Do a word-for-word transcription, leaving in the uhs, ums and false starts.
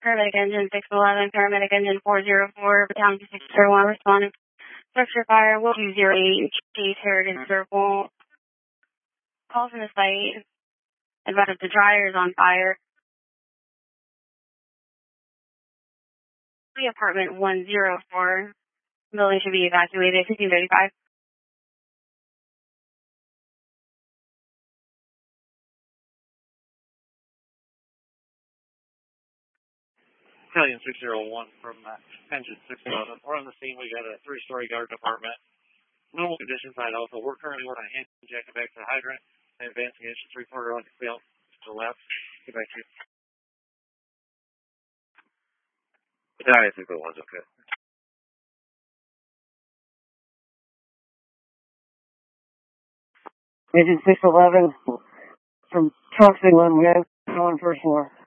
Paramedic engine six eleven, paramedic engine four zero four, battalion six zero one, responding. Structure fire, will two zero eight, Chase Heritage Circle. Call from the site. Advise the dryer is on fire. The apartment one zero four. Building should be evacuated, fifteen thirty-five. Battalion six zero one from uh, engine six eleven. We're on the scene. We got a three-story garden apartment. Normal conditions side alpha. We're currently working on hand jacket back to the hydrant and advancing engine three-quarter on the field to the left. Get back to you. Battalion six oh one's okay. Engine six eleven from Truck Sigma, we have on first floor.